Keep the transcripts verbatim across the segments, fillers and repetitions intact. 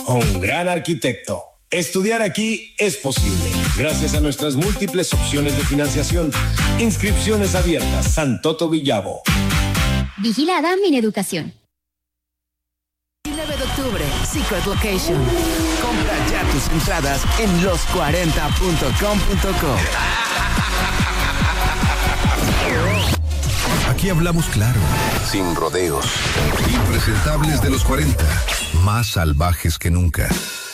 o un gran arquitecto. Estudiar aquí es posible, gracias a nuestras múltiples opciones de financiación. Inscripciones abiertas, Santoto Villavo. Vigilada Mineducación. nueve de octubre, Secret Location. Compra ya tus entradas en los cuarenta punto com punto co. Aquí hablamos claro, sin rodeos. Impresentables de los cuarenta, más salvajes que nunca.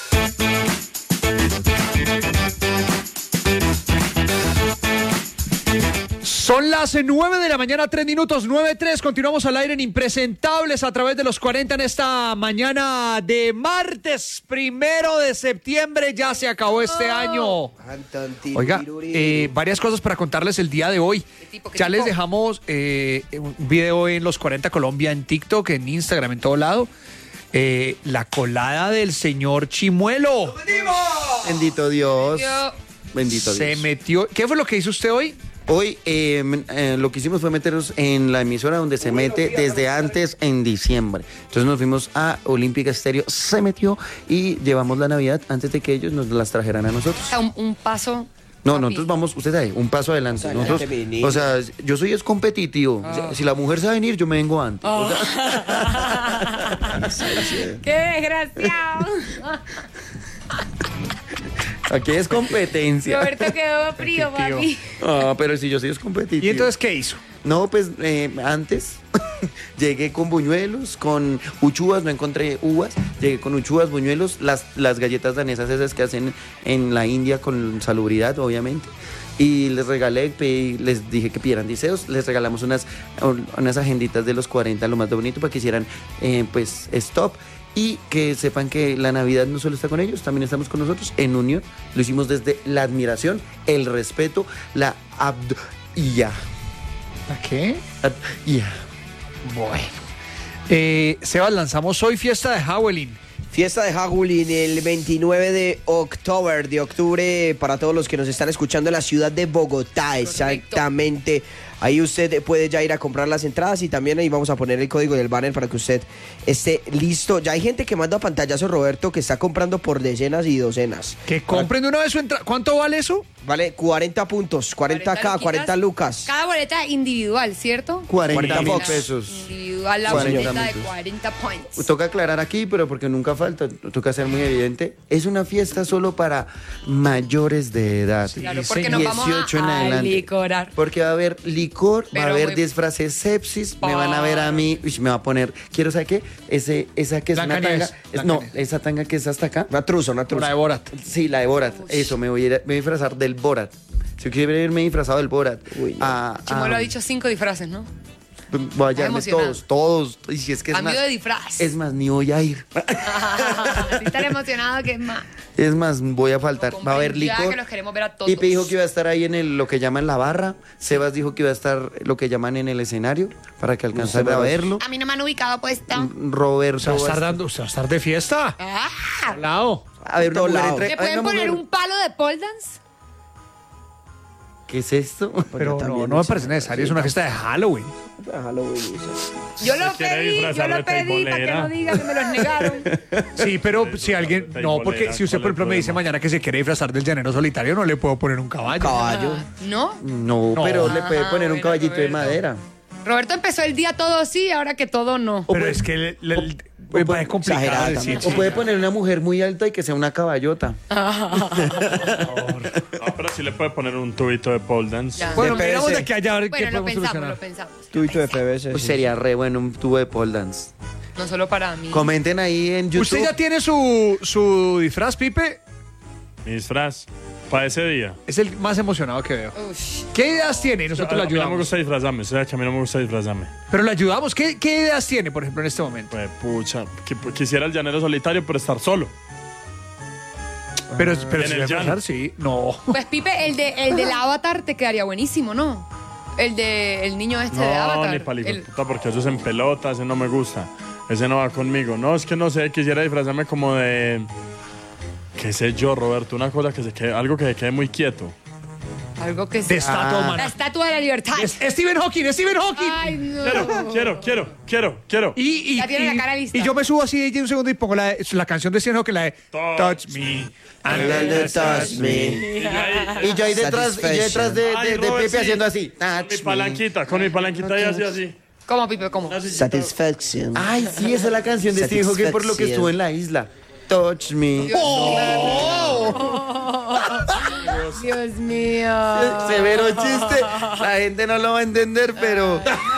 Son las nueve de la mañana, tres minutos, nueve tres. Continuamos al aire en Impresentables a través de los cuarenta en esta mañana de martes primero de septiembre. Ya se acabó este año. Oiga, eh, varias cosas para contarles el día de hoy. Ya les dejamos eh, un video en los cuarenta Colombia, en TikTok, en Instagram, en todo lado. Eh, la colada del señor Chimuelo. Bendito Dios. Bendito Dios. Se metió. ¿Qué fue lo que hizo usted hoy? Hoy eh, eh, lo que hicimos fue meternos en la emisora donde se mete desde antes, en diciembre. Entonces nos fuimos a Olímpica Estéreo, se metió y llevamos la Navidad antes de que ellos nos las trajeran a nosotros. O sea, un, un paso... No, nosotros vamos, usted sabe, un paso adelante. Nosotros, o sea, yo soy es competitivo. Oh. Si la mujer sabe venir, yo me vengo antes. Oh. O sea... ¡Qué desgraciado! Aquí es competencia. Roberto quedó frío, papi. Ah, pero si yo soy es competitivo. ¿Y entonces qué hizo? No, pues eh, antes llegué con buñuelos, con uchuvas, no encontré uvas, llegué con uchuvas, buñuelos, las, las galletas danesas esas que hacen en la India con salubridad, obviamente. Y les regalé, pedí, les dije que pidieran deseos, les regalamos unas, unas agenditas de los cuarenta, lo más bonito, para que hicieran, eh, pues, stop. Y que sepan que la Navidad no solo está con ellos, también estamos con nosotros en unión. Lo hicimos desde la admiración, el respeto, la abd... y ya. ¿La qué? Ya. Bueno. Eh, Sebas, lanzamos hoy fiesta de Halloween. Fiesta de Halloween el veintinueve de octubre, de octubre, para todos los que nos están escuchando en la ciudad de Bogotá, exactamente. Ahí usted puede ya ir a comprar las entradas y también ahí vamos a poner el código del banner para que usted esté listo. Ya hay gente que manda pantallazo, Roberto, que está comprando por decenas y docenas. Que compren de una vez su entrada. ¿Cuánto vale eso? Vale cuarenta puntos, cuarenta K, cuarenta lucas. Cada boleta individual, ¿cierto? cuarenta mil pesos. Individual, la boleta de cuarenta points. Toca aclarar aquí, pero porque nunca falta, toca ser muy evidente. Es una fiesta solo para mayores de edad. Sí, claro, porque nos vamos dieciocho en a, adelante. a licorar. Porque va a haber licor, pero va a haber muy... disfraces sepsis, oh. me van a ver a mí, uy, me va a poner, quiero saber qué, ese, esa que es Blanca una tanga, Nieves, es, no, esa tanga que es hasta acá. Una truza, una truza. La de Borat. Sí, la de Borat, uy. Eso, me voy, a ir, me voy a disfrazar del Borat. Si quiero irme disfrazado del Borat. Uy, no. a, Chimuelo a... ha dicho cinco disfraces, ¿no? Voy a hallarme todos, todos. Y si es que es Cambio más, de disfraz. Es más, ni voy a ir. Estoy tan emocionado que es más. Es más, voy a faltar. Va a haber licor. Que los queremos ver a todos. Pipe dijo que iba a estar ahí en el, lo que llaman la barra. Sebas dijo que iba a estar lo que llaman en el escenario para que alcanzara a verlo. A mí no me han ubicado puesta. Roberto. ¿Se va a estar dando, se va a estar de fiesta? Ah. Al lado. A ver, una mujer entre, ¿me pueden poner un palo de pole dance? ¿Qué es esto? Pero no, no me parece necesario, es una fiesta de Halloween. Halloween. Yo lo pedí, yo lo pedí para que no diga que me los negaron. Sí, pero si alguien, no, porque si usted por ejemplo me dice mañana que se quiere disfrazar del llanero solitario, no le puedo poner un caballo. ¿Caballo? ¿No? No, no. pero ah, le puede poner un caballito Roberto. de madera. Roberto empezó el día todo sí, ahora que todo no. Pero es que le, le, le, o puede, es complicado decir. O puede poner una mujer muy alta y que sea una caballota. No, pero sí le puede poner un tubito de pole dance. Ya. Bueno, miramos de que allá a ver bueno, qué lo podemos pensamos, solucionar. lo pensamos. Tubito de P V C. Pues sí. Sería re bueno un tubo de pole dance. No solo para mí. Comenten ahí en YouTube. ¿Usted ya tiene su, su disfraz, Pipe? Mi disfraz. Para ese día. Es el más emocionado que veo. Ush. ¿Qué ideas tiene? Y nosotros le ayudamos. A mí no me gusta disfrazarme, o sea, a mí no me gusta disfrazarme. Pero le ayudamos. ¿Qué, qué ideas tiene, por ejemplo, en este momento? Pues, pucha, quisiera el llanero solitario, pero estar solo. Pero, pero en si el le llano. pasar, sí. No. Pues, Pipe, el, de, el del Avatar te quedaría buenísimo, ¿no? El de el niño este no, de Avatar. No, ni palico, el... puta, porque eso es en pelota, ese no me gusta. Ese no va conmigo. No, es que no sé, quisiera disfrazarme como de... qué sé yo, Roberto, una cosa que se quede, algo que se quede muy quieto. Algo que De sea. estatua La humana. estatua de la libertad. Es Stephen Hawking, Stephen Hawking. Ay, no. Quiero, quiero, quiero, quiero, quiero. Y, y, Ya tiene y- la cara lista. y yo me subo así de un segundo y pongo la, la canción de Stephen Hawking, la de Touch Me. And then you touch me. Y yo ahí, Y yo ahí detrás, y yo detrás de, Ay, de, de Robert, Pepe sí. haciendo así. con mi Touch me. palanquita, con mi palanquita y así, así. ¿Cómo, Pipe? ¿Cómo? Así. Satisfaction. Ay, sí, esa es la canción de Steve Hawking por lo que estuvo en la isla. Touch me. Dios mío. Severo chiste. La gente no lo va a entender, pero.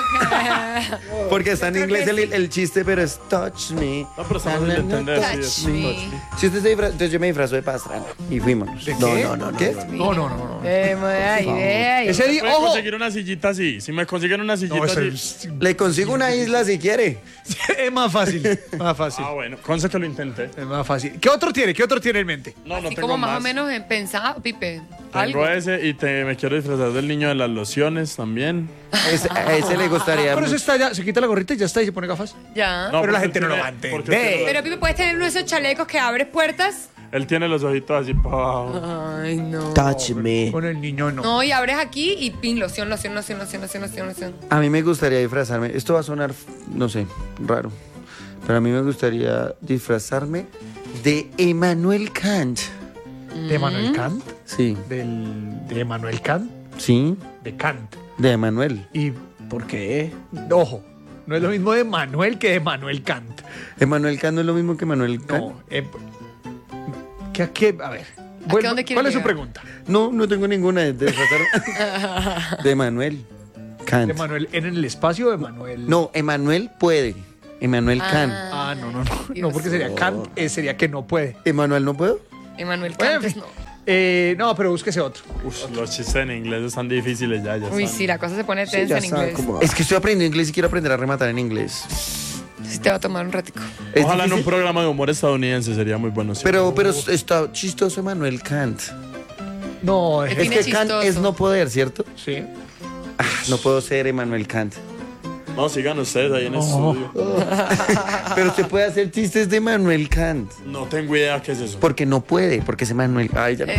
Porque está en inglés el, el chiste, pero es touch me. No, pero está fácil de entender, sí, es Touch me. touch me. Si usted se disfra- entonces yo me disfrazo de pastrana y fuimos. ¿De No, qué? no, no, no. ¿Qué? No, no, no, no. Eh, de ahí, de ahí. Ese día, Puede ojo. conseguir una sillita así. Si me consiguen una sillita No, eso así. es, Le consigo una isla si quiere. es más fácil. Más fácil. Ah, bueno, conste que lo intenté. Es más fácil. ¿Qué otro tiene? ¿Qué otro tiene en mente? No, no Así tengo como más, más. o menos en pensado, Pipe. Tengo Algo. ese y te, me quiero disfrazar del niño de las lociones también. A ese, a ese le gustaría. Pero eso mucho. está ya, se quita la gorrita y ya está y se pone gafas. Ya. No, Pero la porque gente no lo tiene- va a entender. porque tiene- Pero Pipe, puedes tener uno de esos chalecos que abres puertas. Él tiene los ojitos así para abajo. Ay, no. Touch me. Con el niño no. No, y abres aquí y pin, loción, loción, loción, loción, loción, loción, loción. A mí me gustaría disfrazarme. Esto va a sonar, no sé, raro. Pero a mí me gustaría disfrazarme de Emmanuel Kant. ¿De Manuel Kant? Sí, Del, ¿De Manuel Kant? sí, De Kant. de Emmanuel. Y, ¿Por qué? ojo, no es lo mismo de Manuel que de Manuel Kant. Emmanuel Kant no es lo mismo que Emmanuel Kant. No, eh, ¿qué, qué, a ver. Bueno, dónde quiere ¿cuál es su llegar? pregunta? No, no tengo ninguna de disfrazarme. De Emmanuel Kant. ¿De Manuel en el espacio o de Manuel? No, Emmanuel puede. Emmanuel Kant. Ah, no, no, no. No, Dios. porque sería Kant, eh, sería que no puede. ¿Emmanuel no puedo? Emanuel Bueno, en Cantes, fin. no. Eh, no, pero búsquese otro. Uf, los chistes en inglés están difíciles ya, ya Uy, están. sí, la cosa se pone Sí, tensa ya en está inglés. como... Es que estoy aprendiendo inglés y quiero aprender a rematar en inglés. Sí, te va a tomar un ratico. Es Ojalá en un difícil, programa de humor estadounidense sería muy bueno. sí. pero, pero está chistoso Emmanuel Kant. No, Es Es Tiene que Kant chistoso. es no poder, ¿cierto? sí. Ah, no puedo ser Emmanuel Kant. No, sigan ustedes ahí en el estudio. Pero usted puede hacer chistes de Emmanuel Kant. No tengo idea qué es eso. Porque no puede, porque es Emmanuel. Ay, ya no.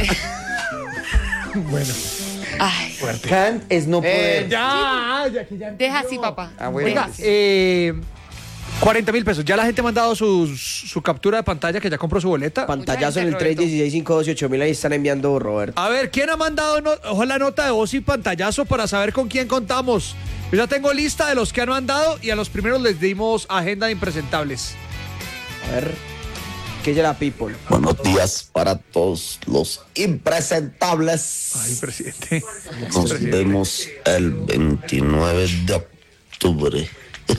Bueno. Ay, Kant es no poder. Eh, ya, ya que ya. deja así, papá. Ah, bueno. Oiga, eh, cuarenta mil pesos. Ya la gente ha mandado sus- su captura de pantalla que ya compró su boleta. Pantallazo en Mucha el gente, tres uno seis cinco dos ocho mil. Ahí están enviando, Roberto. A ver, ¿quién ha mandado no, ojalá nota de voz y pantallazo para saber con quién contamos? Yo ya tengo lista de los que han mandado y a los primeros les dimos agenda de impresentables. A ver. ¿Qué es la people? Buenos días para todos los impresentables. Ay, presidente. Nos vemos el veintinueve de octubre.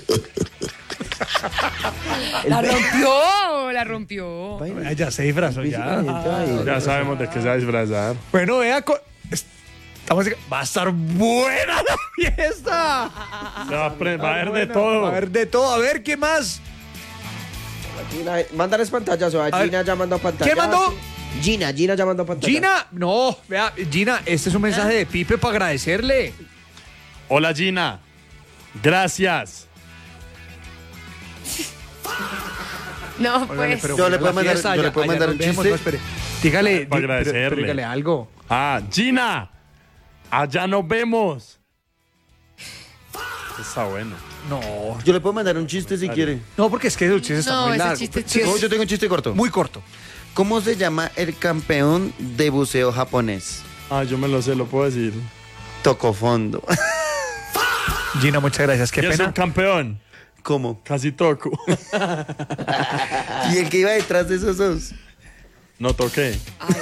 La rompió, la rompió. Ay, ya se disfrazó ya. Ya sabemos de qué se va a disfrazar. Bueno, vea, co- estamos, va a estar buena la fiesta. Se va a, pre- va a haber de Bueno, todo. Va a haber de todo. A ver, ¿qué más? Gina, mándales pantallazo. A A ver, Gina ya mandó pantallazo. ¿quién mandó? Gina, Gina ya mandó pantallazo. Gina, no, vea, Gina, este es un mensaje de Pipe para agradecerle. Hola Gina. Gracias. No, Óigale, pues. pero Yo le la puedo mandar- fiesta, yo le allá- puedo allá mandar nos un vemos, chiste. no, espere. Dígale, Para di- pero- agradecerle. pero dígale algo. Ah, Gina. Allá nos vemos. Está bueno. No, Yo le puedo mandar un chiste si quiere. no, porque es que el chiste está No, muy ese largo. chiste es Sí, No, yo tengo un chiste corto. muy corto. ¿Cómo se llama el campeón de buceo japonés? Ah, yo me lo sé, lo puedo decir. Tocó fondo. Gina, muchas gracias. Qué ¿Quién es pena. un campeón? ¿Cómo? Casi toco. ¿Y el que iba detrás de esos dos? No toqué.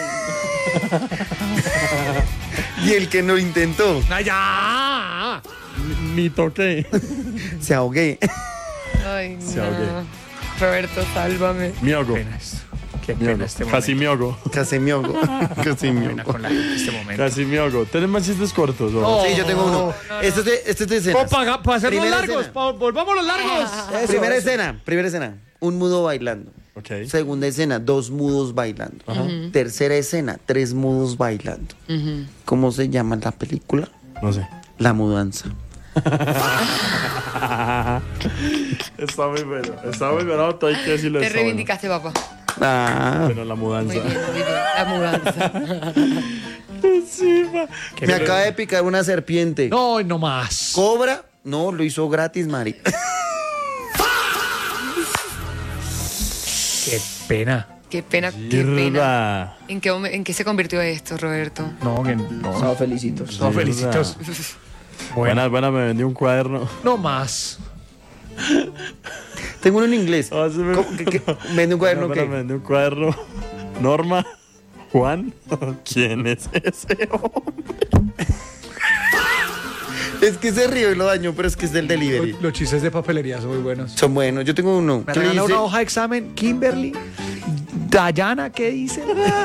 ¿Y el que no intentó? ¡Ay, ya! Ni toqué. Se ahogué. Ay, Se ahogué. no. Roberto, sálvame. Miogo. Qué pena es- Qué pena este momento. Casi miogo. Casi me ahogo. Casi Qué me pena ahogo. con la gente este momento. Casi miogo. ¿Tienes más chistes cortos? o? No. Sí, yo tengo uno. Este es de, este es de escenas. Para, para hacer los Primera largos, escena. pa- volvamos a los largos. Primera escena, primera escena. Un mudo bailando. Ok. Segunda escena, dos mudos bailando. Tercera escena, tres mudos bailando. ¿Cómo se llama la película? No sé. La mudanza. Está muy bueno. Está muy bueno. Hay que decirlo. Te está reivindicaste, papá. Ah. Bueno. Bueno, la mudanza. Muy bien, muy bien. La mudanza. encima. Me acaba de picar una serpiente. No, no más. ¿Cobra? No, lo hizo gratis, Mari. Qué pena. Qué pena, qué pena. Mierda. ¿En qué, momen- ¿En qué se convirtió esto, Roberto? No, que no. No, felicitos. No, felicitos. Buenas, buenas, me vendí un cuaderno. No más. Tengo uno en inglés. Ah, sí me- ¿Cómo? ¿Qué- qué? ¿Vende un cuaderno Buenas, qué? me vendí un cuaderno. Norma, Juan, ¿quién es ese hombre? Es que se rió y lo dañó, pero es que es del delivery. Los chistes de papelería son muy buenos. Son buenos. Yo tengo uno. Me ¿Qué le regala dice? una hoja de examen, Kimberly. Dayana, ¿qué dice?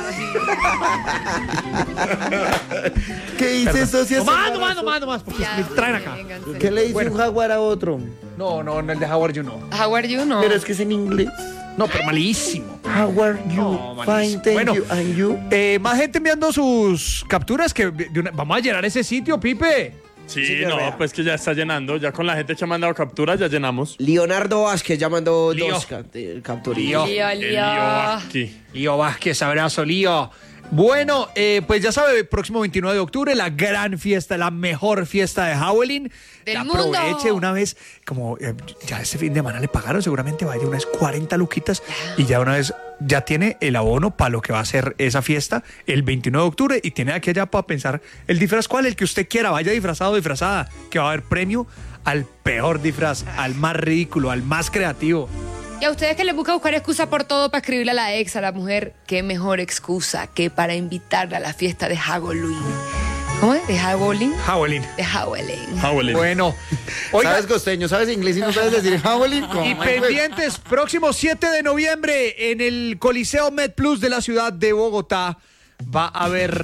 ¿Qué dice socia? No más, no más, no más, no más, porque Ya, me traen acá. vénganse. ¿Qué le dice Bueno. un jaguar a otro? No, no, no, el de Howard You no. How are you? No. Pero es que es en inglés. No, pero malísimo. How are you? No, Fine, malísimo. thank Bueno. you. And you? Eh, más gente enviando sus capturas que de una- vamos a llenar ese sitio, Pipe. Sí, Sí, no, vea. pues que ya está llenando. Ya con la gente que ha mandado capturas ya llenamos. Leonardo Vázquez ya mandó Lío. dos cap- eh, capturas. Lío. Lío, El lío. lío aquí. Lío Vázquez, abrazo, Lío. Bueno, eh, pues ya sabe, el próximo veintinueve de octubre, la gran fiesta, la mejor fiesta de Howling. ¡Del Aproveche mundo! una vez, como eh, ya ese fin de semana le pagaron, seguramente vaya unas cuarenta luquitas y ya una vez ya tiene el abono para lo que va a ser esa fiesta el veintinueve de octubre y tiene aquí allá para pensar el disfraz, ¿cuál? El que usted quiera, vaya disfrazado o disfrazada, que va a haber premio al peor disfraz, al más ridículo, al más creativo. Y a ustedes que les busca buscar excusa por todo para escribirle a la ex, a la mujer, qué mejor excusa que para invitarla a la fiesta de Halloween. ¿Cómo es? ¿De Halloween? Howling. De Halloween. Howling. Bueno, oiga, ¿Sabes costeño? ¿Sabes inglés y no sabes decir Howling? y pendientes, próximo siete de noviembre en el Coliseo MedPlus de la ciudad de Bogotá va a haber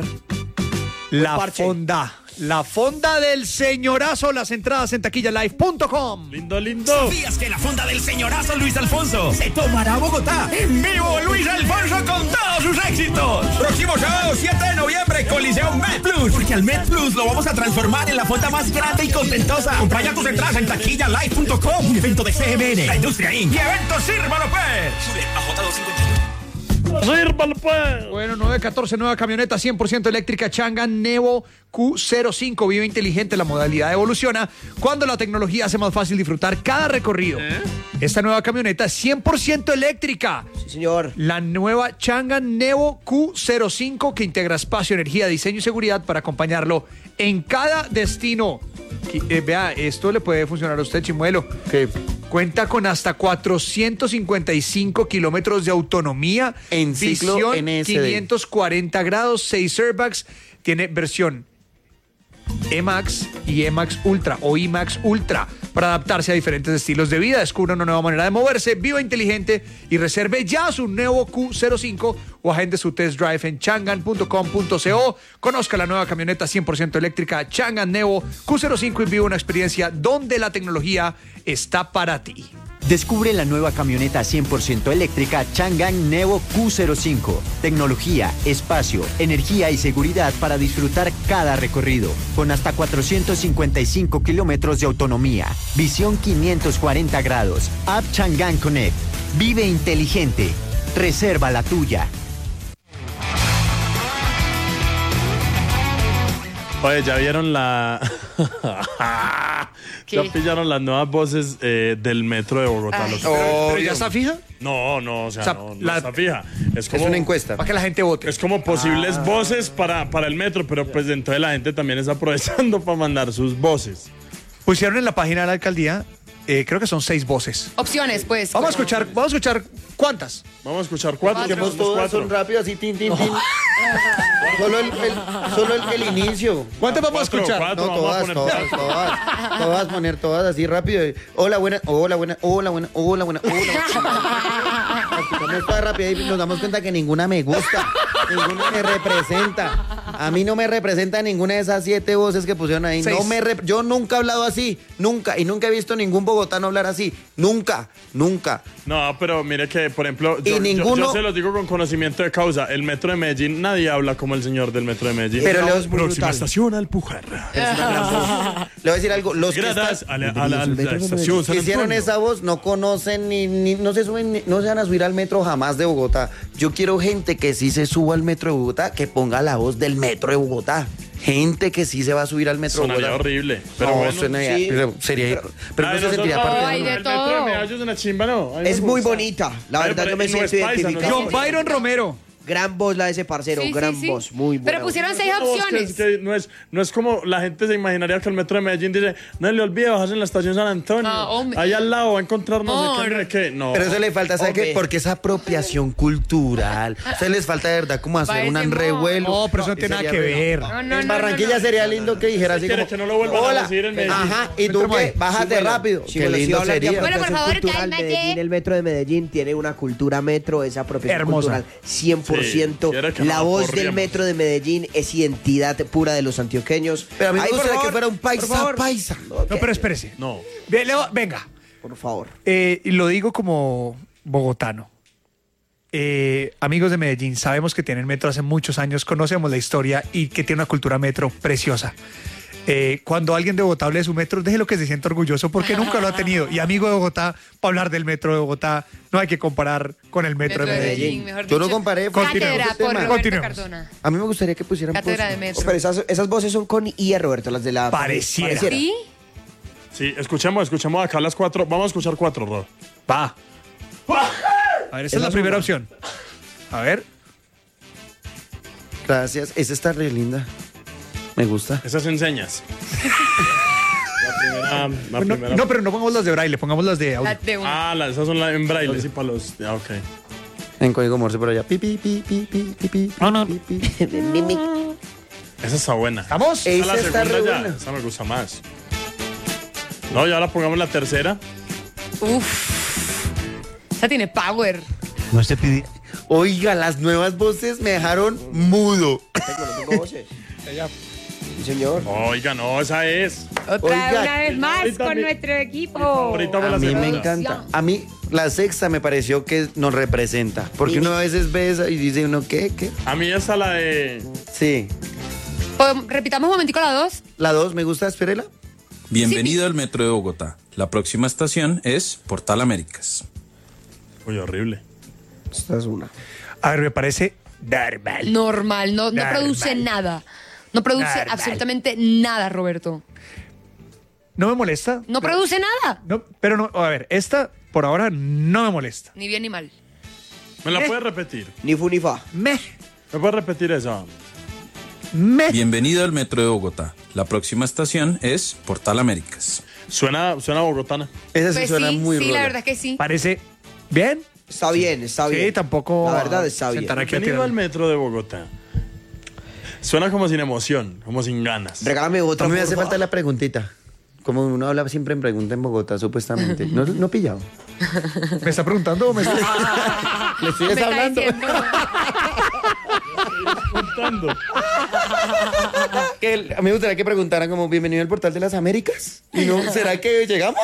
la parche. fonda. La fonda del señorazo, las entradas en taquilla live punto com. Lindo, lindo. ¿Sabías que la fonda del señorazo Luis Alfonso se tomará a Bogotá? En vivo, Luis Alfonso con todos sus éxitos. Próximo sábado, siete de noviembre, Coliseo MedPlus. Porque al MedPlus lo vamos a transformar en la fonda más grande y contentosa. Compra ya tus entradas en taquilla live punto com. Un evento de C M N, la industria incorporated. Y eventos Sírvalo Pues. Sube a J doscientos cincuenta y uno. Sírvalo, pues. Bueno, nueve catorce, nueva camioneta cien por ciento eléctrica Changan Nevo Q cero cinco. Vive inteligente, la modalidad evoluciona cuando la tecnología hace más fácil disfrutar cada recorrido. Esta nueva camioneta es cien por ciento eléctrica. Sí, señor. La nueva Changan Nevo Q cero cinco que integra espacio, energía, diseño y seguridad para acompañarlo en cada destino. Que, eh, vea, esto le puede funcionar a usted, Chimuelo. ¿Qué? Cuenta con hasta cuatrocientos cincuenta y cinco kilómetros de autonomía. En ciclo visión N S D. quinientos cuarenta grados, seis airbags. Tiene versión E-Max y E-Max Ultra o I-Max Ultra para adaptarse a diferentes estilos de vida. Descubra una nueva manera de moverse, viva inteligente y reserve ya su nuevo Q cero cinco o agende su test drive en changan punto com punto co. Conozca la nueva camioneta cien por ciento eléctrica Changan Nevo Q cero cinco y viva una experiencia donde la tecnología está para ti. Descubre la nueva camioneta cien por ciento eléctrica Changan Nevo Q cero cinco. Tecnología, espacio, energía y seguridad para disfrutar cada recorrido. Con hasta cuatrocientos cincuenta y cinco kilómetros de autonomía. Visión quinientos cuarenta grados. App Changan Connect. Vive inteligente. Reserva la tuya. Oye, ¿ya vieron la... ¿Qué? ¿Ya pillaron las nuevas voces eh, del metro de Bogotá? Ay. Los- ¿Pero, pero ya está fija? No, no, o sea, O sea, no, no la- está fija. Es Es como una encuesta. Para que la gente vote. Es como posibles voces para, para el metro, pero pues entonces la gente también está aprovechando para mandar sus voces. Pusieron en la página de la alcaldía, eh, creo que son seis voces. Opciones, pues. Vamos a como- escuchar, vamos a escuchar cuántas. Vamos a escuchar cuatro. Cuatro. Somos Somos todas, cuatro. son rápidas, así, tin, tin, tin. Solo el, el- solo el, el inicio. ¿Cuántas vamos a Cuatro, escuchar? cuatro. No, vamos a todas, poner todas, todas. Todas, poner todas así rápido. Hola, buena, hola, buena, hola, buena, hola, buena, hola, buena. Las escuchamos todas rápido y nos damos cuenta que ninguna me gusta, ninguna me representa. A mí no me representa ninguna de esas siete voces que pusieron ahí. Seis. No me rep- yo nunca he hablado así, nunca, y nunca he visto ningún bogotano hablar así. Nunca, nunca. No, pero mire que, por ejemplo, Y yo, ninguno- yo, yo se lo digo con conocimiento de causa. El metro de Medellín, nadie habla como el señor del metro de Medellín. Pero No, Leo es muy próxima brutal. estación Alpujar. Le voy a decir algo. Los que Gradas están- a la, a la- a la estación San que hicieron Antonio. esa voz no conocen ni, ni- no se suben, ni- no se van a subir al metro jamás de Bogotá. Yo quiero gente que sí se suba al metro de Bogotá, que ponga la voz del metro de Bogotá. Gente que sí se va a subir al metro de Sonaría Bogotá. horrible. Pero no, bueno, suenaría- sí. pero sería, pero Ay, no se nosotros- sentiría parte Ay, de de El metro todo. de Medallo es una chimba, ¿no? A mí me Es muy gusta. bonita. La Ay, verdad pero- yo me y no es siento paisa, no es identificado. John Byron Romero. Gran voz la de ese parcero, Sí, sí, gran sí. voz, muy buena. Pero pusieron seis Una voz que opciones. es que no, es, no es como la gente se imaginaría que el metro de Medellín dice, no le olvide bajarse en la estación San Antonio. No, hombre. Ahí al lado va a encontrar no sé qué, no sé qué. No. Pero eso le falta, ¿sabe Hombre. qué? Porque es apropiación cultural. Eso les falta de verdad como hacer Parece un moda. revuelo. No, pero eso no y tiene nada sería que re- ver. No, no, en no, Barranquilla no, no. sería lindo que dijera así quiere como, que no lo vuelvan a hola, decir en Medellín. ajá, y tú Sí, qué, bueno, bájate sí, bueno. rápido. Sí, Qué bueno, si lindo hablan de sería. Bueno, por apropiación favor, cultural, cálmate. Medellín, el metro de Medellín tiene una cultura metro, es apropiación Hermosa. cultural cien por ciento. Sí, quiere que la nos voz del aporriemos. metro de Medellín es identidad pura de los antioqueños. Pero a mí me Ahí, por gustaría que favor, fuera un por paisa favor. paisa. No, pero espérese. No. Ve- Leo, venga. Por favor. Eh, y lo digo como bogotano. Eh, amigos de Medellín, sabemos que tienen metro hace muchos años, conocemos la historia y que tiene una cultura metro preciosa. Eh, cuando alguien de Bogotá hable de su metro, déjelo que se sienta orgulloso porque nunca lo ha tenido. Y amigo de Bogotá, para hablar del metro de Bogotá, no hay que comparar con el metro, Metro de Medellín. mejor Yo lo dicho. comparé. Cátedra Ese por tema. Roberto Continuemos. Cardona. A mí me gustaría que pusieran Cátedra de post- metro. Pero esas, esas voces son con I A, Roberto, las de la... Pareciera. ¿Sí? Sí, escuchemos, escuchemos acá las cuatro. Vamos a escuchar cuatro, Rod. Va. A ver, esa es la primera opción. A ver. Gracias, esa está re linda. Me gusta. Esas enseñas. la primera. La No, primera. no, pero no pongamos las de braille, pongamos las de audio. La de una. Ah, la- esas son las en braille, sí, para los. Ah, ok. En código Morse por allá. Pi, pi, pi, pi, pi, pi, pi, No, no. pi, pi. Esa está buena. ¿Vamos? Esa Esa la está segunda re ya. buena. Esa me gusta más. No, ya la pongamos la tercera. Uf. Esa tiene power. No se pide. Oiga, las nuevas voces me dejaron mudo. Tengo, no tengo voces. Sí, señor. Oiga, no, esa es. Otra Oiga, una vez más ahorita con mi- nuestro equipo. Ahorita fue A la mí me segunda. encanta. A mí la sexta me pareció que nos representa. Porque uno a veces ve esa y dice uno, ¿qué? ¿Qué? A mí esa la de. Sí. Podem- Repitamos un momentico la dos. La dos me gusta, espérela. Bienvenido al Metro de Bogotá. La próxima estación es Portal Américas. Uy, horrible. Esta es una. A ver, me parece normal. Normal, no, no Normal. produce nada. No produce Normal. absolutamente nada, Roberto. No me molesta. No pero- produce nada. No, pero no, a ver, esta por ahora no me molesta. Ni bien ni mal. ¿Me la Eh. puedes repetir? Ni fu ni fa. Me, ¿Me puedes repetir esa? me. Bienvenido al Metro de Bogotá. La próxima estación es Portal Américas. Suena, suena bogotana. Esa sí Pues suena sí, muy sí, rola. la verdad es que sí. Parece bien. Está bien, está bien. Sí, tampoco. La verdad está bien. sentar aquí a Bienvenido tirar. al metro de Bogotá. Suena como sin emoción, como sin ganas. Regálame otra. A mí me por hace favor. falta la preguntita. Como uno habla siempre en pregunta en Bogotá, supuestamente. No, no pillado. ¿Me está preguntando o me está.? Le estoy Me está hablando. diciendo. Contando. Que el- a mí me gustaría que preguntaran como bienvenido al portal de las Américas. Y no, ¿será que llegamos?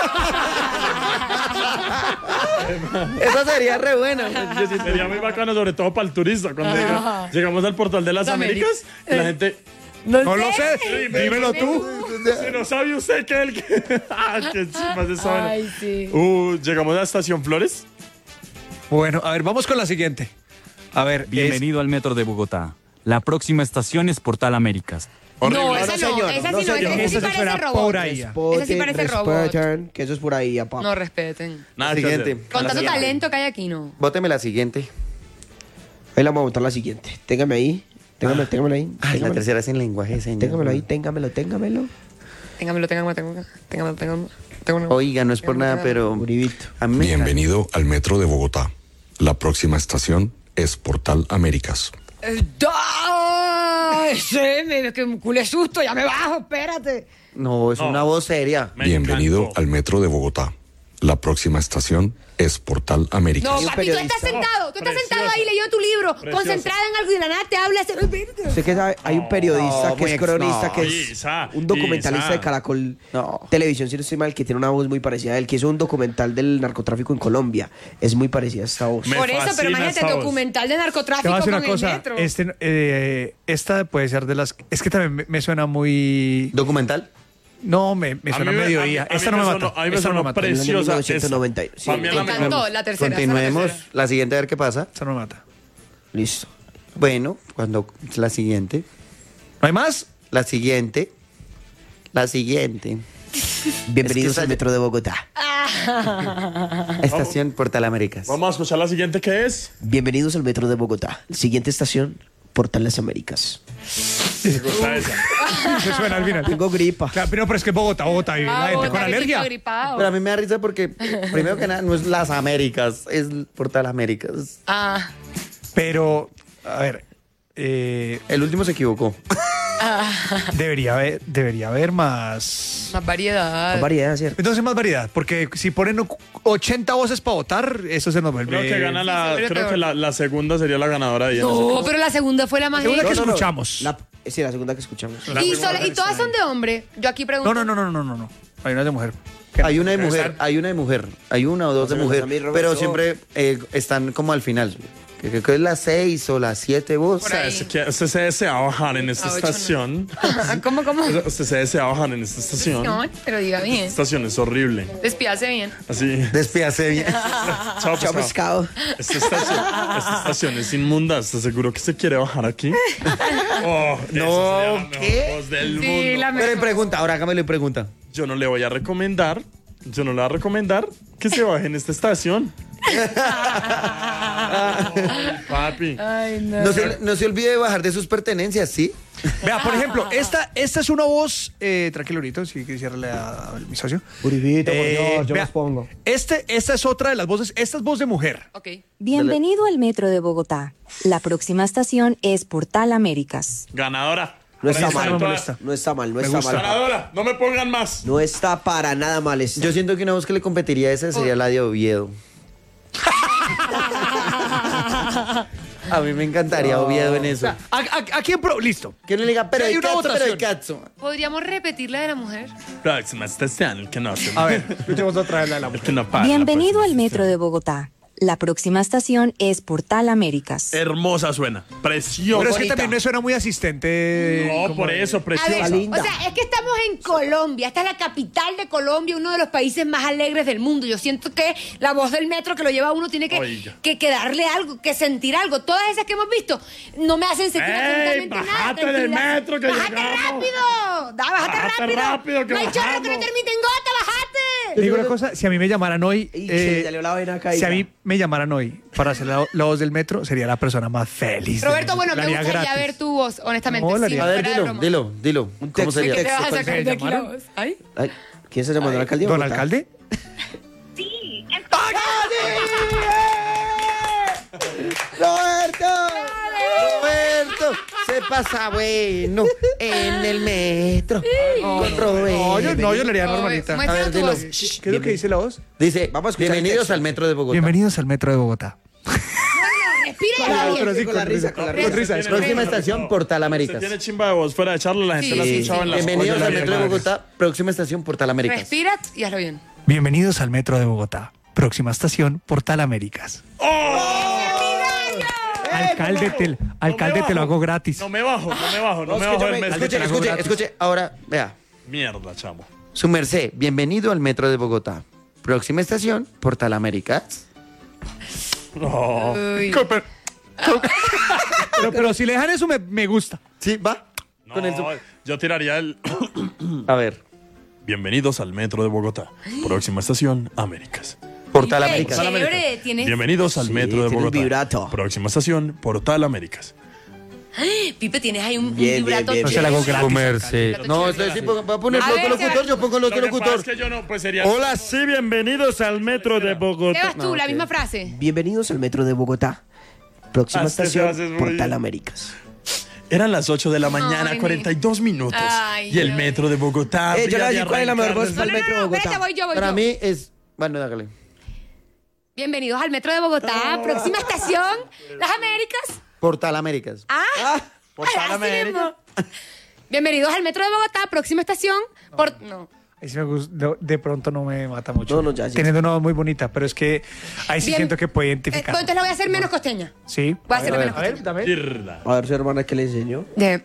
Esa sería re buena. Yo sí- Sería muy bacano, sobre todo para el turista. Cuando diga, llegamos al portal de las Las Américas, y la gente. No lo sé. Dime, Dímelo tú. Si no sabe usted que el que. ¡Ah, qué chimas de esa vaina. Ay, sí. Uh, llegamos a la estación Flores. Bueno, a ver, vamos con la siguiente. A ver, Bienvenido al Metro de Bogotá. La próxima estación es Portal Américas. No, esa no, señor, esa no, sí no, señor. esa sí Esa sí parece suena robot. pura I A. Esa sí parece robot. Respeten, que eso es por ahí, apá. No respeten. Nada que Siguiente. hacer. Con tanto talento que hay aquí, no. Bóteme la siguiente. Ahí la vamos a botar la siguiente. Téngame ahí. Téngame, téngamelo ahí. Ay, la téngamelo. tercera es en lenguaje de señas. Téngamelo ahí, téngamelo, téngamelo. Téngamelo, téngamelo, téngamelo, téngamelo, téngamelo, téngamelo. Oiga, no es por nada, pero Uribito. a mí me encanta. Bienvenido al Metro de Bogotá. La próxima estación es Portal Américas. Eh, ¡Ay! Sí, me, que me culé susto, ya me bajo, espérate. No, es No. una voz seria. Me Bienvenido encantó. al Metro de Bogotá. La próxima estación es Portal América. No, papi, tú estás sentado, tú estás sentado ahí leyendo tu libro, Preciosa. concentrada en algo y de la nada te habla. Usted que sabe, hay un periodista No, que muy es ex- cronista, no. que es Isa, un documentalista Isa. de Caracol No. Televisión, si no estoy mal, que tiene una voz muy parecida a él, que hizo un documental del narcotráfico en Colombia. Es muy parecida a esta voz. Me Por eso, pero fascina imagínate, esta voz. documental de Te narcotráfico voy a decir con una el cosa. metro. Este, eh, esta puede ser de las. Es que también me, me suena muy. ¿Documental? No, me, me A suena mí me- mediodía. a mí- a mí Esta no me me sonó- mata. a mí me Esta no me sonó mata. preciosa. mil novecientos noventa y nueve. esa. Sí. Pa' mí es Me la encantó mejor. la tercera. Continuemos. esa La siguiente, a ver qué pasa. Esta no me mata. Listo. Bueno, cuando la siguiente. ¿No hay más? La siguiente. La siguiente. Bienvenidos Es que, o sea, al metro de Bogotá. Estación Portal Américas. Vamos a escuchar la siguiente, que es. Bienvenidos al metro de Bogotá. Siguiente estación, Portal Las Américas. Me gusta esa. Se suena al final. Tengo gripa. Claro, pero, pero es que Bogotá, Bogotá vive Ah, la gente Bogotá, con que alergia. está gripado. Pero a mí me da risa porque, primero que nada, no es Las Américas, es Portal Américas. Ah, Pero, a ver, eh, El último se equivocó. debería haber, debería haber más. más variedad. Más variedad, ¿cierto? Entonces más variedad, porque si ponen ochenta voces para votar, eso se nos vuelve. Creo que gana la. Sí, sí, Creo pero- que la, la segunda sería la ganadora de ella. en ese No, caso. pero la segunda fue la más Segunda que hecha. escuchamos. La, sí, la segunda que escuchamos. Y, sola- y todas son de hombre. Yo aquí pregunto. No, no, no, no, no, no, no. Hay una de mujer. Hay una de mujer, hay una de mujer, hay una o dos de Más o mujer, menos a mí, Roberto. pero siempre eh, están como al final. Que Creo que es las seis o las siete voz. O sea, es que usted se desea bajar en esta A ocho no. estación. ¿Cómo, cómo? Usted se desea bajar en esta estación. No, pero diga bien. Esta estación es horrible. Despídase bien. Así. Despídase bien. Chao, Chao, pescado. Esta estación, esta estación es inmunda. ¿Estás seguro que se quiere bajar aquí? Oh, esa sería la mejor ¿qué? voz del Sí, mundo. la Pero mejor. pregunta, ahora hágamelo y pregunta. Yo no le voy a recomendar. Yo no le voy a recomendar que se baje en esta estación. Ay, papi. Ay, no. No se, no se olvide de bajar de sus pertenencias, ¿sí? Vea, por ejemplo, esta, esta es una voz. Eh, tranquilo, ahorita, si quisiera a, a mi socio. Uribito, Eh, por Dios, yo vea, los pongo. Este, esta es otra de las voces. Esta es voz de mujer. Ok. Bienvenido al Metro de Bogotá. La próxima estación es Portal Américas. Ganadora. No está Por ahí mal, está no toda- No está mal, no Me está gusta. mal. Ganadora. No me pongan más. No está para nada mal. esta. Yo siento que una voz que le competiría a esa sería la de Oviedo. A mí me encantaría Oviedo en eso. ¿A, a, a quién pro? Listo. Que no le diga, pero Hay el una cazzo, pero el votación. cazzo. ¿Podríamos repetir la de la mujer? Próxima estación, el que no se- A ver, escuchemos otra vez la de la El mujer. que no para. Bienvenido la al próxima Metro de Bogotá. La próxima estación es Portal Américas. estación. Hermosa suena. Preciosa. Pero es que también me suena muy asistente. No, como por de- eso, A ver, preciosa. linda. o sea, es que estamos en Colombia. Esta es la capital de Colombia, uno de los países más alegres del mundo. Yo siento que la voz del metro que lo lleva a uno tiene que, Oiga. que, que darle algo, que sentir algo. Todas esas que hemos visto no me hacen sentir ¡Ey, absolutamente nada. bájate del tranquilidad. metro que ¡Bájate llegamos! rápido! Da, bájate, Bájate rápido! rápido que no hay chorro bajamos. que no termine en gota, bájate. Le digo una cosa, si a mí me llamaran hoy, Ey, eh, se salió la vaina acá, si a hija. mí me llamaran hoy para hacer la, la voz del metro, sería la persona más feliz. del Roberto, mundo. bueno, La me haría gustaría gratis. ver tu voz, honestamente. No, la sí, haría- A ver, fuera de dilo, broma. dilo, dilo. ¿Cómo texto, sería? ¿Qué te vas a texto, sacar ¿me de aquí la llamaron? voz? ¿Ay? Ay, ¿quién se llamó? ¿Don alcalde? de ¿Don Bogotá? alcalde? ¡Roberto! ¡Roberto! Se pasa bueno en el metro con Roberto. No, yo, no, yo le haría No, normalita. muestra A ver, tu dilo. voz. ¿Qué es lo que dice la voz? Dice, Vamos a escuchar el bienvenidos texto. al metro de Bogotá. Bienvenidos al metro de Bogotá. Respira Con la- bien. pero sí, con la risa, con la risa. Con risa. Tiene- Próxima estación, Portal Se Américas. tiene chimba de voz fuera de charla, la gente Sí, la sí, escuchaba sí. en las Bienvenidos ocho al de la metro de mañana. Bogotá. Próxima estación, Portal Américas. Respira y hazlo bien. Bienvenidos al metro de Bogotá. Próxima estación, Portal Américas. Alcalde, te, alcalde me te lo bajo. hago gratis. No me bajo, no me bajo, no, No, me bajo del escúchame, metro. escuche, escuche, escuche. Ahora, vea. Mierda, chamo. Su merced, bienvenido al metro de Bogotá. Próxima estación, Portal Américas. No. Uy. Co- Pero, pero, pero si le dejan eso, me, me gusta. Sí, va. No, Con el su- yo tiraría el... A ver, Bienvenidos al metro de Bogotá. Próxima estación, Américas. Portal Qué Américas. chévere, tienes... Bienvenidos al Sí, metro de tiene Bogotá. vibrato. Próxima estación, Portal Américas. Pipe, tienes ahí un, un Bien, vibrato. bien, bien, No se la hago gratis. Su merced. No, estoy sí, va a poner A otro ver, locutor, Sebas. yo pongo el otro Lo que pasa locutor. es que yo no, pues sería... Hola, sí, bienvenidos al metro de Bogotá. Sebas, tú, la misma frase. Bienvenidos al metro de Bogotá. Próxima Ah, este estación, Sebas es muy- Portal Américas. Eran las ocho de la mañana, Ay, cuarenta y dos minutos. Ay, y el Dios. metro de Bogotá. Eh, yo le voy a había decir cuál es la mejor arrancado voz para el desde- metro de No, Bogotá. espérate, voy yo, voy Para yo. mí es Bueno, dágale. Bienvenidos al Metro de Bogotá. Próxima estación, Las Américas. Portal Américas. Ah, Portal así América. mismo. Bienvenidos al Metro de Bogotá. Próxima estación, por... No. Ahí sí me gusta, de, de pronto no me mata mucho. No, no, ya, ya. Teniendo una voz muy bonita, pero es que ahí sí Bien. siento que puede Eh, identificar. pues entonces la voy a hacer menos costeña. Sí. Voy a hacer a ver, menos a ver, costeña. dame. A ver, su hermana, ¿qué le enseñó? De-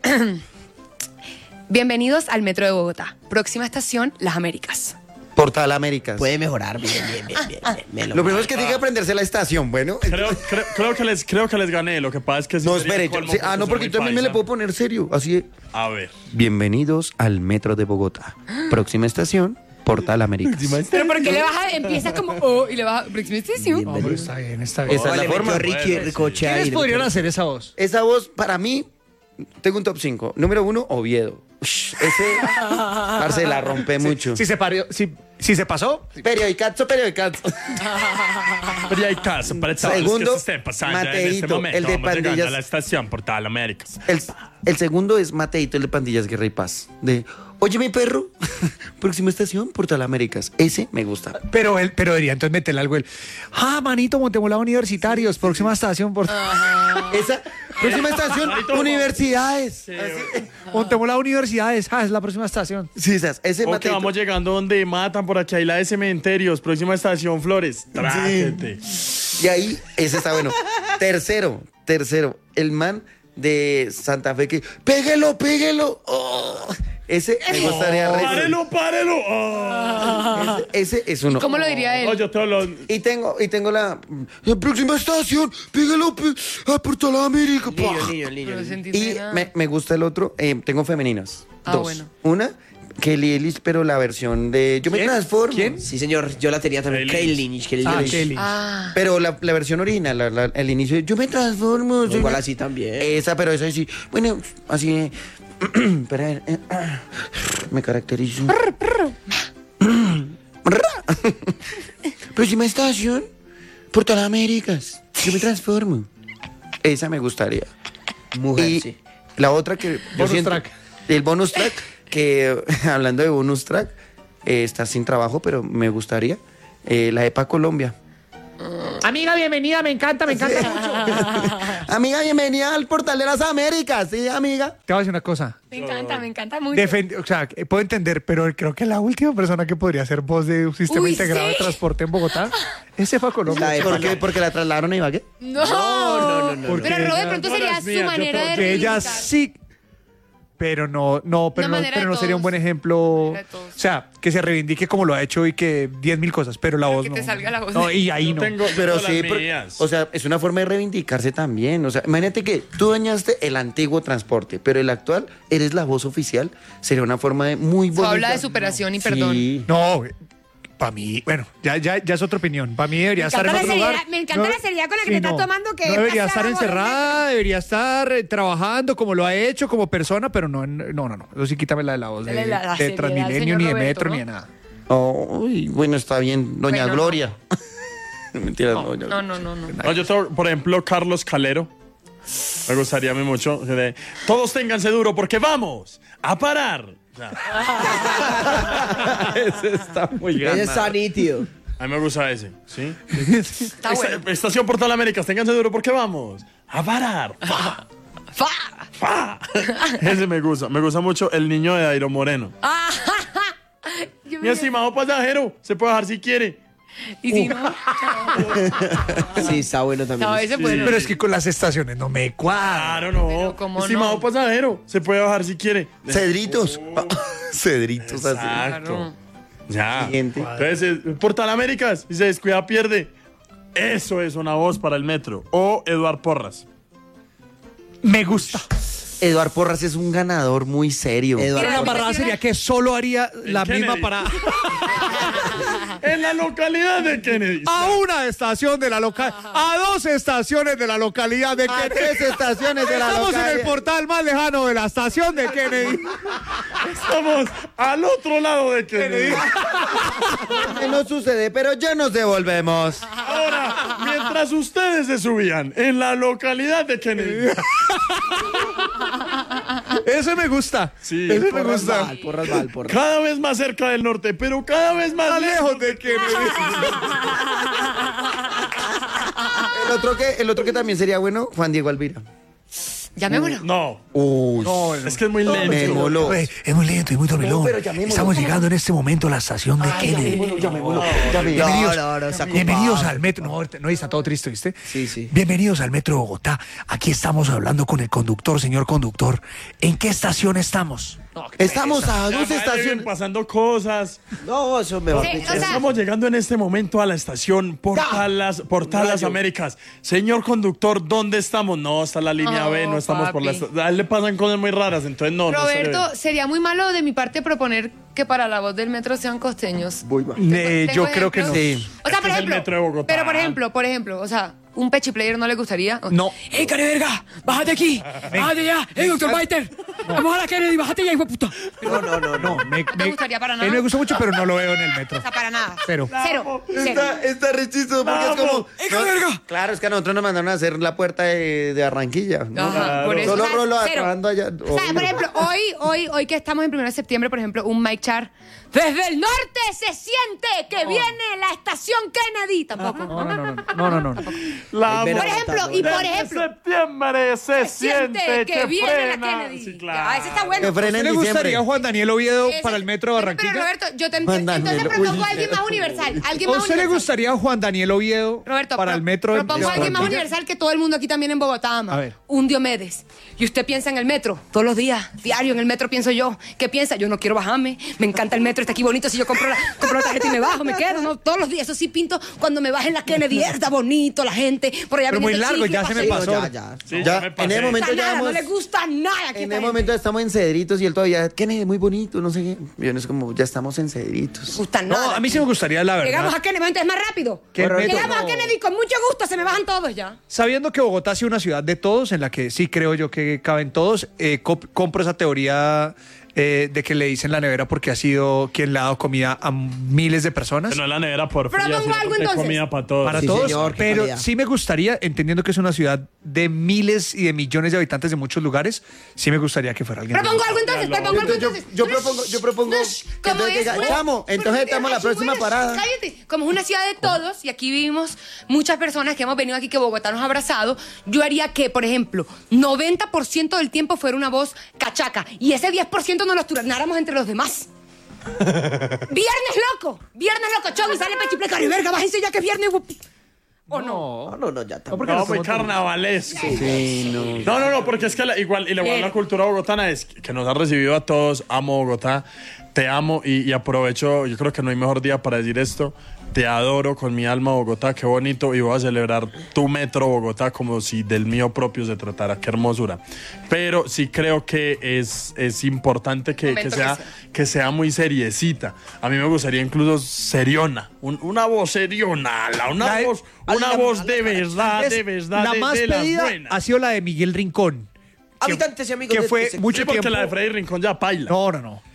Bienvenidos al Metro de Bogotá. Próxima estación, Las Américas. Portal Américas. Puede mejorar, bien, bien, bien, bien. bien, me Lo primero es que tiene que aprenderse la estación, bueno. Creo, creo, creo que les, creo que les gané. Lo que pasa es que... sí No, sería espere. yo- colmo sí, ah, no, soy porque muy yo también me paisa. le puedo poner serio. Así de, A ver. bienvenidos al Metro de Bogotá. Próxima estación, Portal Américas. Pero ¿por qué le vas a... Empiezas como... Oh, y le vas a... Próxima estación. No, pero está bien, está bien. Esa es la le forma. metió Ricky Ricoche ahí. ¿Quiénes podrían hacer esa voz? Esa voz, para mí, tengo un top cinco. Número uno, Oviedo. Ush, ese, parce, la rompe mucho. Si se, parió, si, si se pasó, Periodicazo, periodicazo. Pero hay caso para todos los Segundo, que se estén pasando en este Mateito, momento. el de Vamos llegando Pandillas. a la estación Portal Américas. El, el segundo es Mateito, el de Pandillas Guerra y Paz. De, oye, mi perro, próxima estación, Portal Américas. Ese me gusta. pero él, pero debería entonces meterle algo el. Ah, manito, Montemolá Universitarios, próxima estación por. Esa, próxima estación, universidades. Montemolá Universidades, ah, es la próxima estación. Sí, esas, ese O que Mateito. vamos llegando donde matan por aquí, hay la de cementerios. Próxima estación, Flores. Trájete. Y ahí, ese está bueno. Tercero, tercero, el man de Santa Fe que, péguelo, péguelo. Oh, ese me gustaría resto. ¡Párelo, párelo! Oh. Ese, ese es uno. ¿Cómo lo diría él? No, yo te hablo. Y tengo, y tengo la, la próxima estación, péguelo pe- a Portal América. Niño, ¡Pah! niño, niño. No niño. sentí Y nada. me, me gusta el otro, eh, tengo femeninas. Ah, dos. bueno. Una, Kelly Ellis, pero la versión de Yo me ¿Quién? transformo. ¿Quién? Sí, señor, yo la tenía también. Kelly. Kelly Lynch, Kelly Ah, Lynch. Kelly. Ah. Pero la, la versión original, la- la- el inicio de Yo me transformo. soy Igual una- así también. Esa, pero esa sí. Bueno, así. eh, Espera, eh, eh, me caracterizo. Próxima estación, Portal Américas. Yo me transformo. Esa me gustaría. Mujer, Y sí. la otra que. yo Bonus siento- track. El bonus track, que hablando de bonus track, eh, está sin trabajo, pero me gustaría. eh, la EPA Colombia. Amiga, bienvenida, me encanta, me encanta mucho. Amiga, bienvenida al Portal de las Américas, sí, amiga. Te voy a decir una cosa. Me encanta, me encanta mucho. Defend- o sea, eh, puedo entender, pero creo que la última persona que podría ser voz de un sistema Uy, integrado ¿sí? de transporte en Bogotá, ese fue a Colombia. La ¿Por qué? Porque la trasladaron a Ibagué. No, no, no, no, Porque Pero Ro, de ella- pronto no sería las su mías, yo manera de que ella reivindicar. sí, pero no, no, pero Una no, manera pero de no sería un todos. buen ejemplo. Manera de todos. O sea, que se reivindique como lo ha hecho y que diez mil cosas, pero la voz que no. te salga la voz No, de- y ahí Yo no. tengo, Pero tengo sí, las por- mías. o sea, es una forma de reivindicarse también. O sea, imagínate que tú dañaste el antiguo transporte, pero el actual, eres la voz oficial, sería una forma de muy Se bonita. habla de superación y perdón. Sí. No, para mí, bueno, ya, ya, ya es otra opinión. Para mí debería Me estar en encanta otro la lugar. seriedad- me encanta la seriedad con la que te estás tomando, que no debería pasa estar la voz encerrada, debería estar eh, trabajando como lo ha hecho como persona, pero no, en- no, no, no. Eso sí, quítame la de la voz de, La- la- la de seriedad, Transmilenio, señor ni de Roberto, Metro, ¿no? ni de nada. Uy, bueno, está bien, doña Bueno, no. Gloria. Mentira, no, doña No, no, no, no. No, yo tengo, por ejemplo, Carlos Calero. Me gustaría a mí mucho. de, Todos ténganse duro porque vamos a parar. O sea, Ese está muy Ese ganado. está nítido. a mí me gusta ese, ¿sí? Está Esta- bueno. Estación Portal Américas, ténganse duro porque vamos a parar. Fa, Fa. fa. Ese me gusta. Me gusta mucho el niño de Dairo Moreno. Ah, yo Mi me- estimado pasajero, se puede bajar si quiere. Y si no, Sí, está bueno también. no, ese bueno. Pero es que con las estaciones no me cuadra. Claro, no. Pero ¿cómo Estimado no? pasajero, se puede bajar si quiere. Cedritos. Cedritos así. Exacto. Ya. Siguiente. Entonces, eh, Portal Américas, si se descuida, pierde. Eso es una voz para el metro. O Eduard Porras. Me gusta. Eduard Porras es un ganador muy serio. Pero Eduardo. la embarrada sería que solo haría la Kennedy. misma para En la localidad de Kennedy. a una estación de la local, a dos estaciones de la localidad de A Kennedy. tres estaciones de la Estamos en el localidad. portal más lejano de la estación de Kennedy. Estamos al otro lado de Kennedy. Que no sucede, pero ya nos devolvemos. Ahora, mientras ustedes se subían en la localidad de Kennedy, Ese me gusta. Sí, ese me Porras gusta. mal, porras mal, porras. Cada vez más cerca del norte, pero cada vez más Más lejos. lejos de que El otro que, el otro que también sería bueno, Juan Diego Alvira. Llamémoslo. No. Uy. No, es que es muy lento. Me moló. Oye, es muy lento y muy dormilón. No, pero llamémoslo. Estamos llegando en este momento a la estación de Kennedy. Llamémoslo, llamémoslo, llamémoslo. Bienvenidos, No, no, no, está bienvenidos ocupado. al metro. No, no, está todo triste, ¿viste? Sí, sí. Bienvenidos al metro de Bogotá. Aquí estamos hablando con el conductor, señor conductor. ¿En qué estación estamos? Estamos a Ya, dos madre, estaciones. vienen pasando cosas. No, eso mejor Sí, dicho. o sea- Estamos llegando en este momento a la estación Portalas, Portalas Rayo. Américas. Señor conductor, ¿dónde estamos? No, está la línea Oh, B, no estamos por la papi. estación. A él le pasan cosas muy raras, entonces no. no estaría Roberto, bien. sería muy malo de mi parte proponer que para la voz del metro sean costeños. Voy mal. Eh, yo ¿Tengo creo que no. ejemplos? Sí. O sea, Este por es el ejemplo, metro de Bogotá. pero por ejemplo, por ejemplo, o sea, un pechi player no le gustaría. No. ¡Ey, cara de verga! ¡Bájate aquí! ¡Bájate ya! ¡Ey, doctor Biter! ¡Vamos a la Kennedy! ¡Bájate ya, hijo de puta! No, no, no, no. Me, ¿No te me- gustaría para nada? él me gusta mucho, pero no lo veo en el metro. O sea, para nada. Cero. Cero. Cero. Está, está re chistoso porque es como. ¡Ey, cara de verga! Claro, es que a nosotros nos mandaron a hacer la puerta de, de Barranquilla. ¿no? Ajá, por eso. Solo O sea, Rolo cero. trabajando allá. O sea, por ejemplo, hoy, hoy, hoy que estamos en primero de septiembre, por ejemplo, un Mike Char. Desde el norte se siente que viene la estación Kennedy. Tampoco. No, no, no, no, no, no, no. La Ay, Por Pero ejemplo, y por Desde ejemplo, septiembre se, se siente que, viene frena. la Kennedy. Sí, claro. Ah, ese está bueno. Que frena ¿Qué en le diciembre. gustaría a Juan Daniel Oviedo Ese- para el metro de Pero, Barranquilla? Pero Roberto, yo te Juan entonces Daniel, propongo uy. a alguien más universal. Alguien ¿A más usted le universal. gustaría a Juan Daniel Oviedo Roberto, para pro- el metro de propongo a alguien más Barranquilla? universal que todo el mundo aquí también en Bogotá ama. A ver. Un Diomedes. Y usted piensa en el metro todos los días, diario en el metro pienso yo. ¿Qué piensa? Yo no quiero bajarme. Me encanta el metro, está aquí bonito. Si yo compro la, compro la tarjeta y me bajo, me quedo, ¿no? Todos los días. Eso sí pinto cuando me baje en la Kennedy. Está bonito, la gente. Por allá Pero muy viniendo largo, chicle, ya se me paseo. pasó. Ya, ya. Sí, Ya, ya me en pasé. ese No momento le gusta ya nada, no vamos. le gusta nada. aquí En esta ese momento estamos en Cedritos y él todavía, Kennedy, muy bonito, no sé qué. Y uno es como, ya estamos en Cedritos. No gusta nada. No, a mí sí me gustaría, la Llegamos verdad. a Kennedy, entonces más rápido. Que el metro- Llegamos a Kennedy con mucho gusto, se me bajan todos ya. Sabiendo que Bogotá ha sido una ciudad de todos, en la que sí creo yo que caben todos, eh, cop- compro esa teoría eh, de que le dicen la nevera porque ha sido quien le ha dado comida a miles de personas. Que no es la nevera por Propongo fría, sino algo, porque hay entonces. comida para todos. Para Sí, todos, señor, qué pero calidad. sí me gustaría, entendiendo que es una ciudad de miles y de millones de habitantes de muchos lugares, sí me gustaría que fuera alguien. de Propongo Bogotá. algo entonces, propongo algo Yo, yo, entonces. yo propongo, yo propongo que Como entonces es diga, una- chamo, entonces Pero, estamos en la ay, próxima bueno, parada. Cállate. Como es una ciudad de todos y aquí vivimos muchas personas que hemos venido aquí que Bogotá nos ha abrazado, yo haría que, por ejemplo, noventa por ciento del tiempo fuera una voz cachaca y ese diez por ciento nos los turnáramos entre los demás. Viernes loco, viernes loco, chau, y sale Pechiple, cari, verga, bájense ya que es viernes. ¿O no? No, no, no, ya está. No, muy carnavalesco. Sí, no. No, no, no, porque es que la- igual, y igual Bien. la cultura bogotana es que nos ha recibido a todos. Amo Bogotá, te amo y, y aprovecho, yo creo que no hay mejor día para decir esto. Te adoro con mi alma, Bogotá, qué bonito. Y voy a celebrar tu metro, Bogotá, como si del mío propio se tratara. Qué hermosura. Pero sí creo que es, es importante que, que Momento sea, que sea. que sea muy seriecita. A mí me gustaría incluso seriona. Un- una voz seriona, la- una La- voz, una Ala, voz ala, de ala. verdad, Es de verdad, la de, más de las pedida buenas. ha sido la de Miguel Rincón. que- Habitantes y amigos que de fue este mucho Sí, porque tiempo. la de Freddy Rincón ya paila. No, no, no.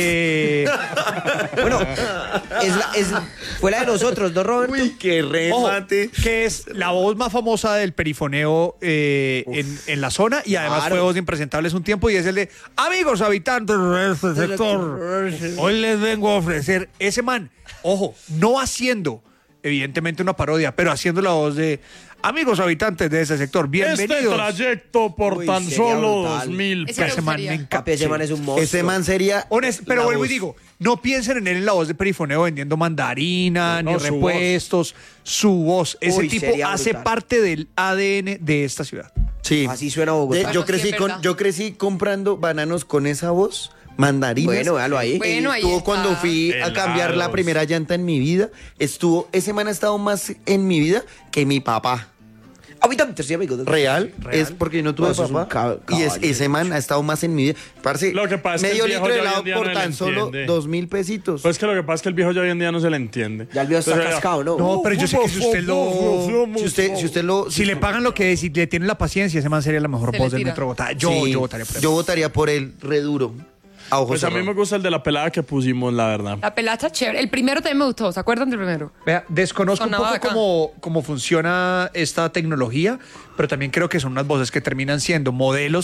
Eh, Bueno, es la- es- fue la de nosotros, ¿no, Roberto? Uy, qué ojo, remate. que es la voz más famosa del perifoneo eh, en, en la zona y además Claro. fue voz de impresentables un tiempo y es el de amigos habitantes de este sector. Hoy les vengo a ofrecer ese man, ojo, no haciendo evidentemente una parodia, pero haciendo la voz de amigos habitantes de ese sector, Este bienvenidos. trayecto por Uy, tan sería solo brutal. dos mil Ese me Ese man gustaría. me encanta. Papi, ese man es un monstruo. Ese man sería. Honest- pero la vuelvo y voz. digo, no piensen en él en la voz de perifoneo vendiendo mandarina, No, ni su repuestos, su voz. Ese Uy, tipo sería hace brutal. parte del A D N de esta ciudad. Sí. Así suena Bogotá. De- Bueno, yo, sí, crecí es con, verdad. yo crecí comprando bananos con esa voz, mandarinas. Bueno, véalo ahí. Bueno, ahí Estuvo está. cuando fui a cambiar la Helados. primera llanta en mi vida. Estuvo, ese man ha estado más en mi vida que mi papá. Habitantes y amigos de Real, Real. es porque yo no tuve No, eso es un papá. cab- y es, caballo, ese man ha estado más en mi vida. Parce, Lo que pasa es que medio el viejo litro de ya hoy helado en día por no le tan solo entiende. dos mil pesitos. Pues que lo que pasa es que el viejo ya hoy en día no se le entiende. Ya el viejo está Entonces, cascado, ¿no? No, pero yo sé que si usted lo... si usted, si usted lo... Si le pagan lo que es, si le tienen la paciencia, ese man sería la mejor Se voz le del tira. Metro de Bogotá. Yo, Sí, yo votaría por él. Yo votaría por él, re duro. A ojos Pues a mí cerrados. me gusta el de la pelada que pusimos, la verdad. La pelada está chévere. El primero también me gustó, ¿se acuerdan del primero? Vea, desconozco un Sonaba poco acá. cómo, cómo funciona esta tecnología, pero también creo que son unas voces que terminan siendo modelos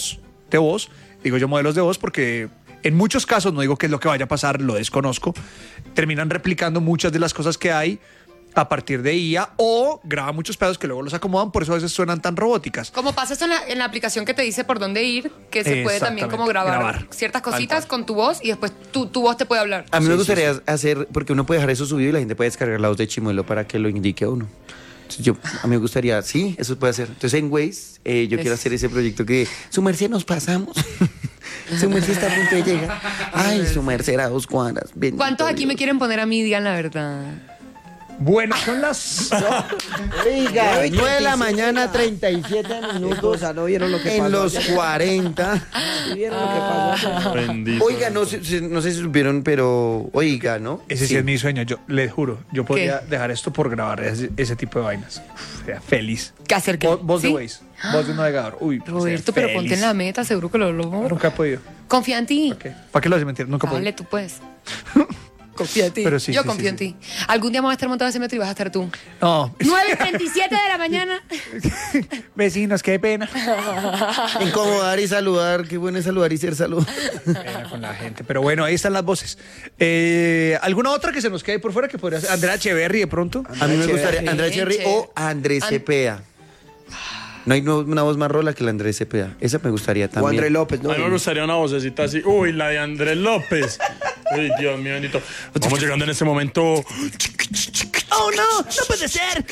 de voz. Digo yo modelos de voz porque en muchos casos, no digo qué es lo que vaya a pasar, lo desconozco, terminan replicando muchas de las cosas que hay a partir de I A o graban muchos pedados que luego los acomodan, por eso a veces suenan tan robóticas. Como pasa eso en la, en la aplicación que te dice por dónde ir, que se puede también como grabar, grabar. ciertas cositas con tu voz y después tu, tu voz te puede hablar. A mí sí, me gustaría sí, sí. hacer, porque uno puede dejar eso subido y la gente puede descargar la voz de Chimuelo para que lo indique a uno. Entonces yo, a mí me gustaría, sí, eso puede hacer. Entonces en Waze, eh, yo es... quiero hacer ese proyecto que su merced nos pasamos. Su merced está a punto de llegar. Ay, su merced era dos cuadras. Bendito ¿Cuántos aquí Dios. me quieren poner a mí? Digan la verdad. Bueno, son las... Oiga, nueve de la mañana, treinta y siete minutos. ¿No vieron lo que en pasó los ayer? cuarenta. ¿Sí vieron lo que pasó? Bendito. Oiga, no sé, no sé si supieron, pero... Oiga, ¿no? Ese sí, sí es mi sueño, yo les juro. Yo podría ¿Qué? dejar esto por grabar ese, ese tipo de vainas. Uf, sea feliz. ¿Qué hacer qué? Voz, voz ¿Sí? de Waze, voz de un navegador. Uy, Roberto, pero ponte en la meta, seguro que lo logro. Nunca he podido. Confía en ti. ¿Para qué? ¿Para qué lo haces mentir? Nunca he Dale, podido. tú puedes. Confía en ti. Pero sí, Yo sí, confío sí, en sí. ti. Algún día vamos a estar montados en ese metro y vas a estar tú. No. nueve y treinta y siete de la mañana. Vecinos, qué pena. Incomodar y saludar. Qué bueno es saludar y ser saludado. Pena con la gente. Pero bueno, ahí están las voces. Eh, ¿Alguna otra que se nos quede por fuera que podría ser? Andrea Echeverry de pronto. A mí me gustaría Andrea Echeverry o Andrés An- Cepeda. No hay no- una voz más rola que la Andrés Cepeda. Esa me gustaría O también. Andrés López, ¿no? A mí me gustaría una vocecita así. Uy, la de Andrés López. Uy, Dios mío, bendito. Vamos llegando en este momento. ¡Oh, no! ¡No puede ser!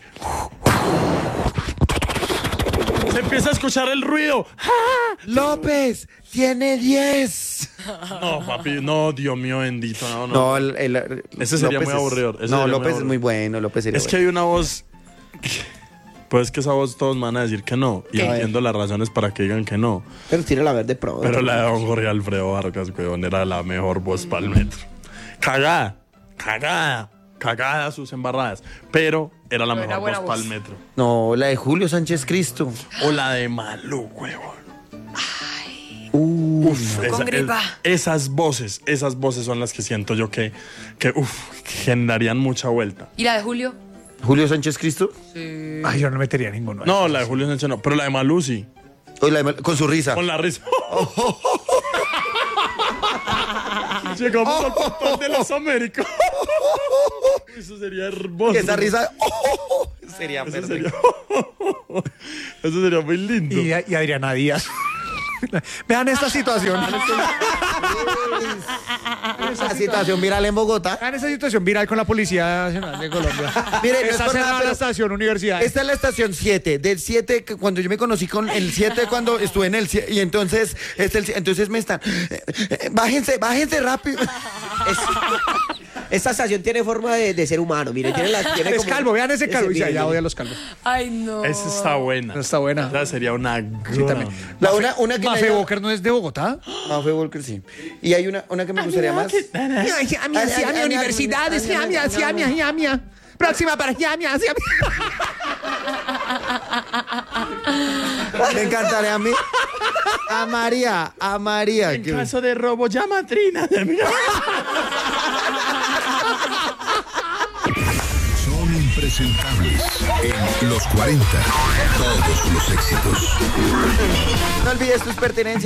Se empieza a escuchar el ruido. López tiene diez. No, papi, no, Dios mío, bendito. No, no. No, el, el- Ese sería López muy es- aburrido. Ese no, sería muy López es aburrido. muy bueno. López sería Es que bueno. hay una voz. Pues que esa voz todos van a decir que no. Y ¿Qué? entiendo las razones para que digan que no. Pero tira la verde pronto. Pero la de don Jorge Alfredo Vargas, weón, era la mejor voz para el metro. Cagada, cagada, cagada sus embarradas. Pero era la Pero era mejor buena voz para el voz. metro. No, la de Julio Sánchez Cristo. O la de Malú, weón. Uh, Uf, con esa- gripa. es- esas voces, esas voces son las que siento yo que, que uf, generarían mucha vuelta. ¿Y la de Julio? Julio Sánchez Cristo. Ay, yo no metería ninguno. No, la de Julio Sánchez no, pero la de Malú sí. O la de Mal- con su risa. Con la risa. Llegamos al portal de las Américas. Eso sería hermoso. Esa risa. sería Eso perfecto. sería, eso sería muy lindo. Y, y Adriana Díaz. Vean esta situación. Esa situación viral en Bogotá. Vean esa situación viral con la Policía Nacional de Colombia. Miren, no es Está por nada, cerrada pero la estación universidad. Esta es la estación siete. Del siete, que cuando yo me conocí con el siete, cuando estuve en el siete. Y entonces, es el, entonces me están. eh, eh, bájense, bájense rápido. Es- esta estación tiene forma de, de ser humano. Mire, tiene la. Tiene Es como- calvo, vean ese calvo. mire, Ya, ya mire. odia a los calvos. Ay, no. Esa está buena. Esa está buena. Esa sería una. Sí, también. La una, una que me Mafe haya- Walker no es de Bogotá. Mafe Walker, sí. Y hay una, una que me gustaría más. Hacia mi, hacia mi universidad, hacia mi, hacia mi, hacia mi. Próxima para hacia mi, hacia mi. Me encantaría a mí. A María, a María. En que- caso de robo, llama a Trina. Son impresentables en los cuarenta. Todos los éxitos. No olvides tus pertenencias.